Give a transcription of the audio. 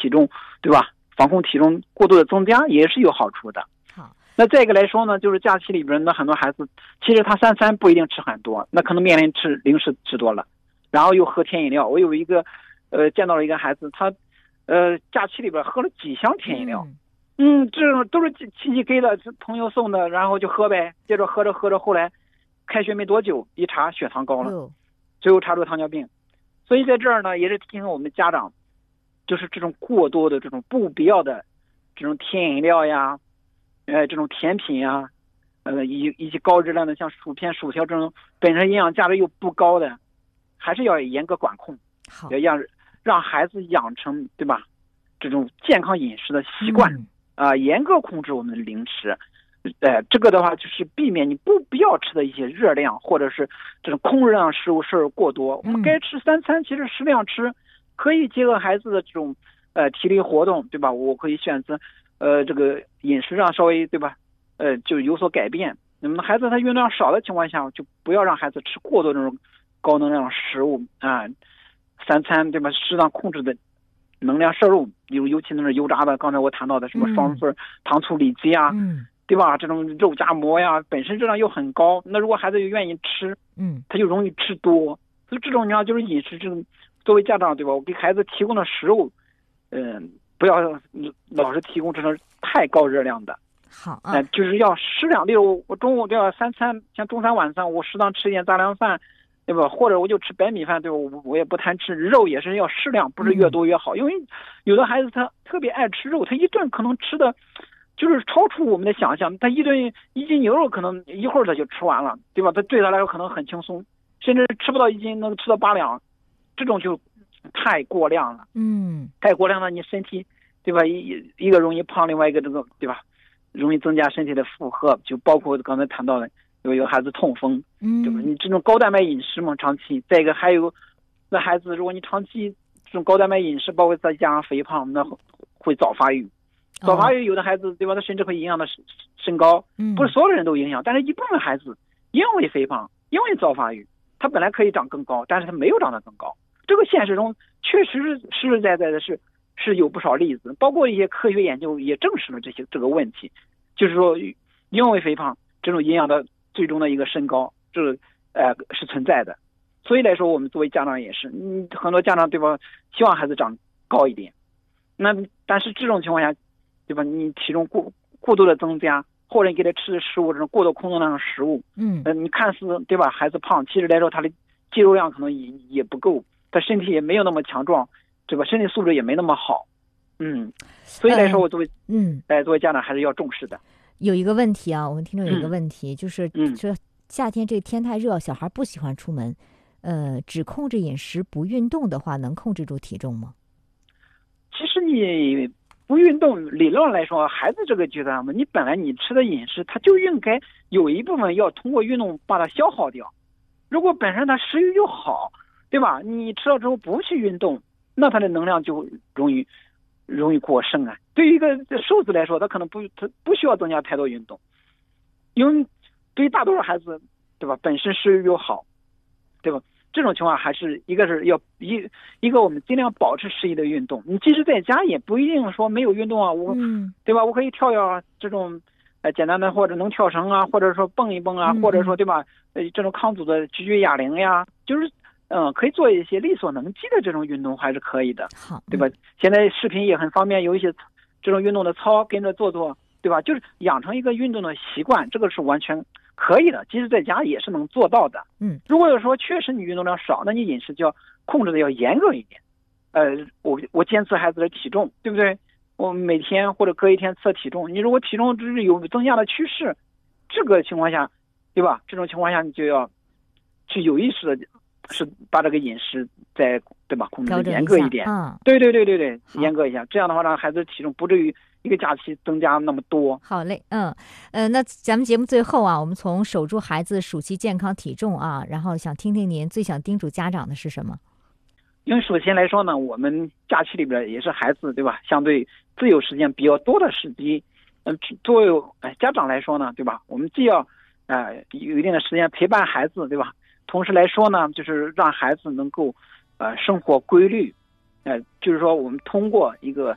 体重，对吧？防控体重过度的增加也是有好处的。 好， 那再一个来说呢，就是假期里边的很多孩子，其实他三餐不一定吃很多，那可能面临吃零食吃多了，然后又喝甜饮料。我有一个见到了一个孩子，他假期里边喝了几箱甜饮料。这种都是亲戚给的，朋友送的，然后就喝呗。接着喝着喝着，后来开学没多久，一查血糖高了，最后查出糖尿病。所以在这儿呢，也是提醒我们家长，就是这种过多的这种不必要的这种甜饮料呀，这种甜品呀，以及高质量的像薯片、薯条这种本身营养价值又不高的，还是要严格管控，要让孩子养成，对吧？这种健康饮食的习惯。严格控制我们的零食，这个的话就是避免你不必要吃的一些热量或者是这种空热量食物摄入过多。我们该吃三餐，其实适量吃，可以结合孩子的这种体力活动，对吧？我可以选择这个饮食上稍微，对吧？就有所改变。那么孩子他运动量少的情况下，就不要让孩子吃过多这种高能量食物啊，三餐，对吧？适当控制的能量摄入，尤其那是油炸的，刚才我谈到的什么双份糖醋里脊啊，对吧？这种肉夹馍呀，本身热量又很高，那如果孩子又愿意吃，他就容易吃多。所以这种你要就是饮食这种，作为家长，对吧？我给孩子提供的食物，不要老是提供这种太高热量的。 好就是要适量。例如我中午都要三餐，像中餐晚餐，我适当吃一点杂粮饭。对吧？或者我就吃白米饭，对吧？我也不贪吃，肉也是要适量，不是越多越好。因为有的孩子他特别爱吃肉，他一顿可能吃的就是超出我们的想象。他一斤牛肉可能一会儿他就吃完了，对吧？他对他来说可能很轻松，甚至吃不到1斤能吃到8两，这种就太过量了。太过量了，你身体，对吧？一个容易胖，另外一个这个，对吧？容易增加身体的负荷，就包括刚才谈到的。有孩子痛风，对吧？你这种高蛋白饮食嘛，长期。再一个还有，那孩子如果你长期这种高蛋白饮食，包括再加上肥胖，那会早发育。早发育有的孩子，对吧？他甚至会影响到身高。不是所有的人都影响，但是一部分孩子因为肥胖，因为早发育，他本来可以长更高，但是他没有长得更高。这个现实中确实是实实在在的是有不少例子，包括一些科学研究也证实了这个问题，就是说因为肥胖这种影响的。最终的一个身高，这个是存在的。所以来说，我们作为家长也是，很多家长，对吧？希望孩子长高一点。那但是这种情况下，对吧？你体重过度的增加，或者你给他吃的食物这种过多空洞量的食物，你看似对吧？孩子胖，其实来说他的肌肉量可能也不够，他身体也没有那么强壮，对吧？身体素质也没那么好。所以来说，我作为家长还是要重视的。 有一个问题啊，我们听众有一个问题，就是说夏天这个天太热，小孩不喜欢出门，只控制饮食不运动的话，能控制住体重吗？ 其实你不运动，理论上来说，孩子这个阶段嘛，你本来你吃的饮食，它就应该有一部分要通过运动把它消耗掉。如果本身他食欲又好，对吧？你吃了之后不去运动，那他的能量就容易过剩啊。对于一个瘦子来说，他可能不需要增加太多运动，因为对于大多数孩子，对吧？本身食欲又好，对吧？这种情况还是一个是要一个我们尽量保持适宜的运动。你即使在家也不一定说没有运动啊，对吧？我可以跳这种简单的或者能跳绳啊，或者说蹦一蹦啊，或者说对吧？这种抗阻的举举哑铃呀，就是可以做一些力所能及的这种运动还是可以的，对吧？现在视频也很方便，有一些这种运动的操跟着做，对吧？就是养成一个运动的习惯，这个是完全可以的，即使在家也是能做到的。如果有说确实你运动量少，那你饮食就要控制的要严格一点。我监测孩子的体重，对不对？我每天或者隔一天测体重，你如果体重只是有增加的趋势，这个情况下，对吧？这种情况下你就要去有意识的是把这个饮食对吧控制的严格一点。对，严格一下，这样的话让孩子体重不至于一个假期增加那么多。 好嘞，那咱们节目最后啊，我们从守住孩子暑期健康体重啊，然后想听听您最想叮嘱家长的是什么？ 因为首先来说呢，我们假期里边也是孩子，对吧？相对自由时间比较多的时机，作为家长来说呢，对吧？我们既要有一定的时间陪伴孩子，对吧？同时来说呢，就是让孩子能够生活规律，就是说我们通过一个